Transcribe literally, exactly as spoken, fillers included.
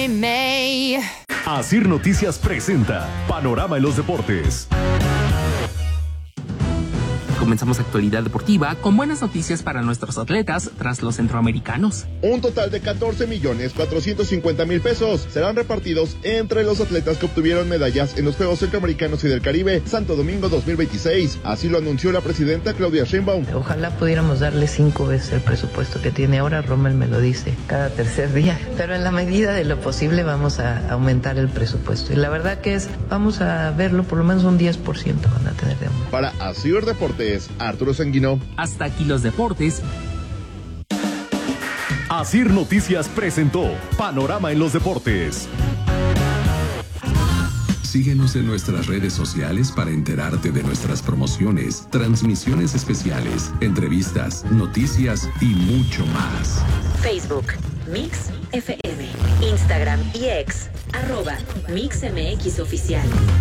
May. Asir Noticias presenta Panorama en los Deportes. Comenzamos actualidad deportiva con buenas noticias para nuestros atletas tras los centroamericanos. Un total de catorce millones cuatrocientos cincuenta mil pesos serán repartidos entre los atletas que obtuvieron medallas en los Juegos Centroamericanos y del Caribe Santo Domingo dos mil veintiséis. Así lo anunció la presidenta Claudia Sheinbaum. Ojalá pudiéramos darle cinco veces el presupuesto que tiene ahora. Rommel me lo dice cada tercer día. Pero en la medida de lo posible vamos a aumentar el presupuesto. Y la verdad que es, vamos a verlo, por lo menos un diez por ciento van a tener de aumento. Para Asir Deportes, Arturo Sanguino. Hasta aquí los deportes. Asir Noticias presentó Panorama en los Deportes. Síguenos en nuestras redes sociales para enterarte de nuestras promociones, transmisiones especiales, entrevistas, noticias y mucho más. Facebook, Mix F M, Instagram y X, arroba Mix M X Oficial.